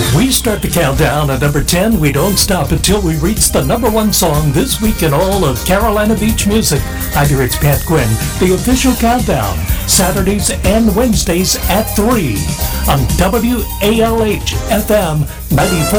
We start the countdown at number 10. We don't stop until we reach the number one song this week in all of Carolina Beach music. Hi there, it's Pat Quinn. The official countdown, Saturdays and Wednesdays at 3 on WALH FM 94.